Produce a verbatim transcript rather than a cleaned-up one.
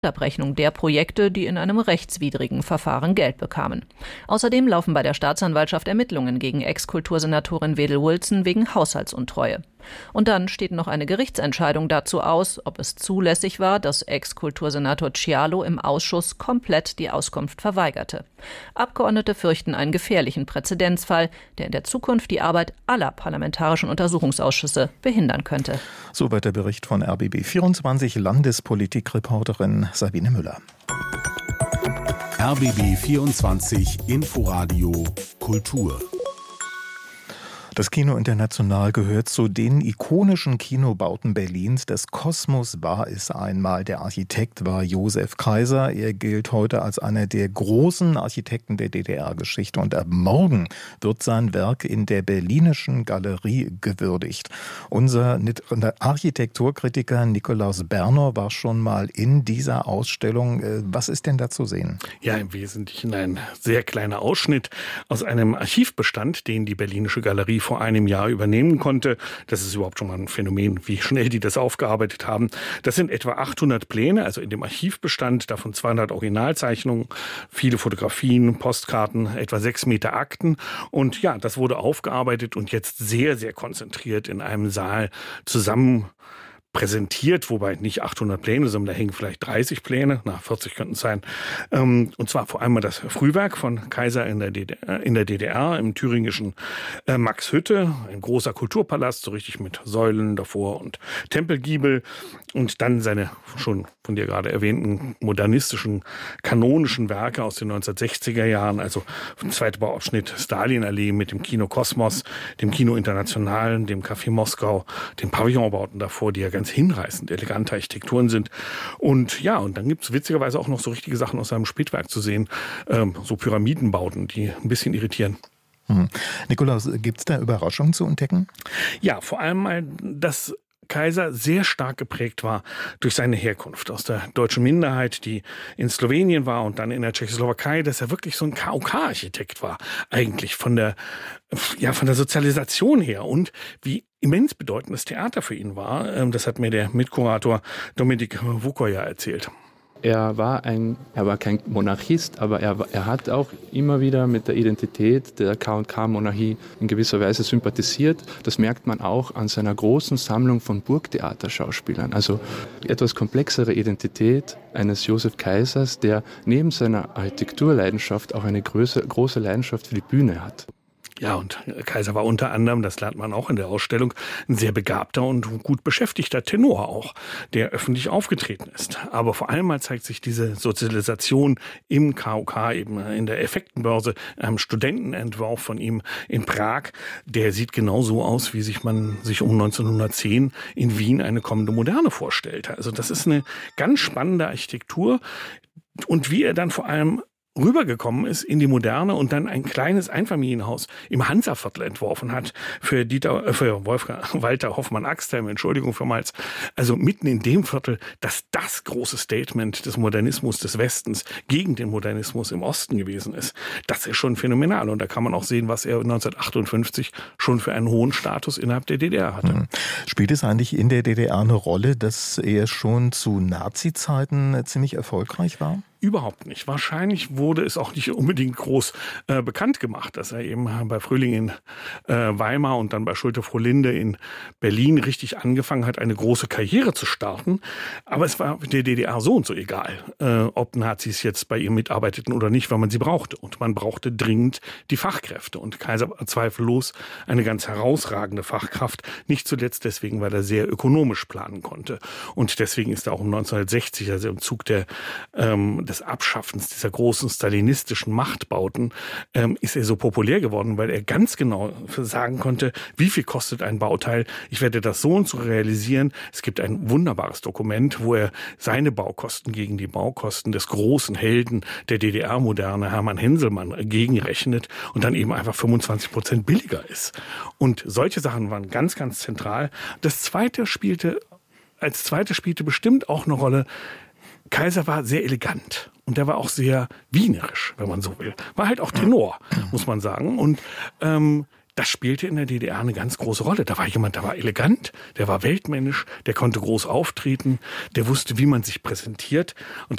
Abrechnung der Projekte, die in einem rechtswidrigen Verfahren Geld bekamen. Außerdem laufen bei der Staatsanwaltschaft Ermittlungen gegen Ex-Kultursenatorin Wedel-Wilson wegen Haushaltsuntreue. Und dann steht noch eine Gerichtsentscheidung dazu aus, ob es zulässig war, dass Ex-Kultursenator Cialo im Ausschuss komplett die Auskunft verweigerte. Abgeordnete fürchten einen gefährlichen Präzedenzfall, der in der Zukunft die Arbeit aller parlamentarischen Untersuchungsausschüsse behindern könnte. Soweit der Bericht von R B B vierundzwanzig Landespolitikreporterin Sabine Müller. R B B vierundzwanzig Inforadio Kultur. Das Kino International gehört zu den ikonischen Kinobauten Berlins. Das Kosmos war es einmal. Der Architekt war Josef Kaiser. Er gilt heute als einer der großen Architekten der D D R-Geschichte. Und ab morgen wird sein Werk in der Berlinischen Galerie gewürdigt. Unser Architekturkritiker Nikolaus Berner war schon mal in dieser Ausstellung. Was ist denn da zu sehen? Ja, im Wesentlichen ein sehr kleiner Ausschnitt aus einem Archivbestand, den die Berlinische Galerie vor einem Jahr übernehmen konnte. Das ist überhaupt schon mal ein Phänomen, wie schnell die das aufgearbeitet haben. Das sind etwa achthundert Pläne, also in dem Archivbestand, davon zweihundert Originalzeichnungen, viele Fotografien, Postkarten, etwa sechs Meter Akten. Und ja, das wurde aufgearbeitet und jetzt sehr, sehr konzentriert in einem Saal zusammen präsentiert, wobei nicht achthundert Pläne, sondern da hängen vielleicht dreißig Pläne, na vierzig könnten es sein. Und zwar vor allem das Frühwerk von Kaiser in der D D R, in der D D R im thüringischen Maxhütte, ein großer Kulturpalast, so richtig mit Säulen davor und Tempelgiebel. Und dann seine schon von dir gerade erwähnten modernistischen, kanonischen Werke aus den neunzehnhundertsechziger Jahren, also zweiter Bauabschnitt Stalinallee mit dem Kino Kosmos, dem Kino International, dem Café Moskau, den Pavillonbauten davor, die ja ganz hinreißend elegante Architekturen sind. Und ja, und dann gibt es witzigerweise auch noch so richtige Sachen aus seinem Spätwerk zu sehen, ähm, so Pyramidenbauten, die ein bisschen irritieren. Hm. Nikolaus, gibt es da Überraschungen zu entdecken? Ja, vor allem mal das Kaiser sehr stark geprägt war durch seine Herkunft aus der deutschen Minderheit, die in Slowenien war und dann in der Tschechoslowakei, dass er wirklich so ein K O K-Architekt war, eigentlich von der, ja, von der Sozialisation her, und wie immens bedeutend das Theater für ihn war. Das hat mir der Mitkurator Dominik Vukoja erzählt. Er war ein, er war kein Monarchist, aber er, er hat auch immer wieder mit der Identität der K und K-Monarchie in gewisser Weise sympathisiert. Das merkt man auch an seiner großen Sammlung von Burgtheaterschauspielern. Also etwas komplexere Identität eines Josef Kaisers, der neben seiner Architekturleidenschaft auch eine große, große Leidenschaft für die Bühne hat. Ja, und Kaiser war unter anderem, das lernt man auch in der Ausstellung, ein sehr begabter und gut beschäftigter Tenor auch, der öffentlich aufgetreten ist. Aber vor allem mal zeigt sich diese Sozialisation im K O K, eben in der Effektenbörse, einem Studentenentwurf von ihm in Prag. Der sieht genau so aus, wie sich man sich um neunzehnhundertzehn in Wien eine kommende Moderne vorstellte. Also das ist eine ganz spannende Architektur. Und wie er dann vor allem rübergekommen ist in die Moderne und dann ein kleines Einfamilienhaus im Hansaviertel entworfen hat für Dieter, äh, für Wolfgang Walter Hoffmann-Axthelm, Entschuldigung für Malz. Also mitten in dem Viertel, dass das große Statement des Modernismus des Westens gegen den Modernismus im Osten gewesen ist. Das ist schon phänomenal. Und da kann man auch sehen, was er neunzehnhundertachtundfünfzig schon für einen hohen Status innerhalb der D D R hatte. Spielt es eigentlich in der D D R eine Rolle, dass er schon zu Nazi-Zeiten ziemlich erfolgreich war? Überhaupt nicht. Wahrscheinlich wurde es auch nicht unbedingt groß äh, bekannt gemacht, dass er eben bei Frühling in äh, Weimar und dann bei Schulte-Frohlinde in Berlin richtig angefangen hat, eine große Karriere zu starten. Aber es war der D D R so und so egal, äh, ob Nazis jetzt bei ihm mitarbeiteten oder nicht, weil man sie brauchte. Und man brauchte dringend die Fachkräfte. Und Kaiser war zweifellos eine ganz herausragende Fachkraft. Nicht zuletzt deswegen, weil er sehr ökonomisch planen konnte. Und deswegen ist er auch um neunzehnhundertsechzig, also im Zug der ähm, des Abschaffens dieser großen stalinistischen Machtbauten, ähm, ist er so populär geworden, weil er ganz genau sagen konnte, wie viel kostet ein Bauteil. Ich werde das so und so realisieren. Es gibt ein wunderbares Dokument, wo er seine Baukosten gegen die Baukosten des großen Helden der D D R-Moderne, Hermann Henselmann, gegenrechnet und dann eben einfach fünfundzwanzig Prozent billiger ist. Und solche Sachen waren ganz, ganz zentral. Das zweite spielte, als zweites spielte bestimmt auch eine Rolle, Kaiser war sehr elegant und der war auch sehr wienerisch, wenn man so will. War halt auch Tenor, muss man sagen. Und ähm, das spielte in der D D R eine ganz große Rolle. Da war jemand, der war elegant, der war weltmännisch, der konnte groß auftreten, der wusste, wie man sich präsentiert. Und